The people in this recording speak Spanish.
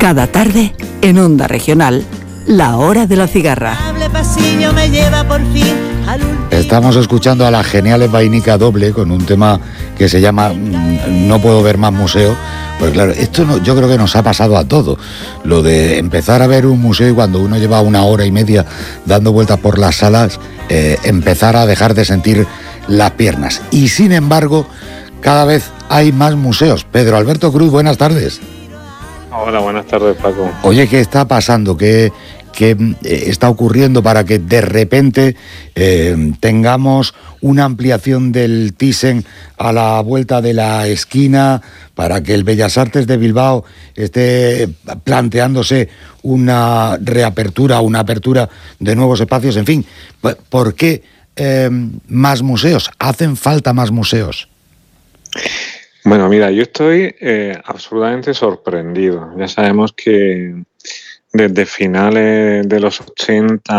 Cada tarde, en Onda Regional, La Hora de la Cigarra. Estamos escuchando a la genial Vainica Doble con un tema que se llama No puedo ver más museo. Pues claro, esto yo creo que nos ha pasado a todos. Lo de empezar a ver un museo y cuando uno lleva 1 hora y media dando vueltas por las salas, empezar a dejar de sentir las piernas. Y sin embargo, cada vez hay más museos. Pedro Alberto Cruz, buenas tardes. Hola, buenas tardes, Paco. Oye, ¿qué está pasando? ¿Qué está ocurriendo para que de repente tengamos una ampliación del Thyssen a la vuelta de la esquina, para que el Bellas Artes de Bilbao esté planteándose una reapertura, una apertura de nuevos espacios? En fin, ¿por qué más museos? ¿Hacen falta más museos? Bueno, mira, yo estoy absolutamente sorprendido. Ya sabemos que desde finales de los 80